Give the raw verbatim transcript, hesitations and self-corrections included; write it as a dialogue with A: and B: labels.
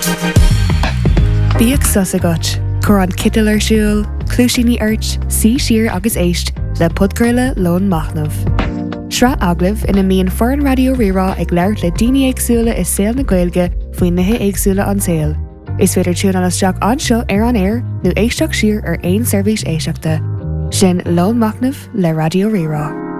A: Bíodh sus agat, chur an citil ar siúl, clúisíní airt, sí siar agus éist le podcréile Lón Machnamh. Sra aglah ina míon foran radio rirá ag leirt le daoine éagsúla is saoil na Gaeilge faoin nithe éagsúla an saoil. Is féidir tún an isteach anseo ar an air nó éisteach siar ar aon seirbhís éisteachta. Sin Lón Machnamh le radio rirá.